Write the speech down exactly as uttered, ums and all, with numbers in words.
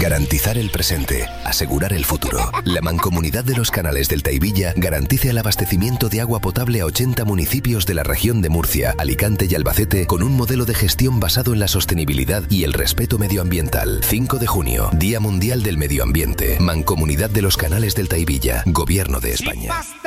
Garantizar el presente, asegurar el futuro. La Mancomunidad de los Canales del Taivilla garantiza el abastecimiento de agua potable a ochenta municipios de la región de Murcia, Alicante y Albacete con un modelo de gestión basado en la sostenibilidad y el respeto medioambiental. cinco de junio, Día Mundial del Medio Ambiente. Mancomunidad de los Canales del Taivilla, Gobierno de España.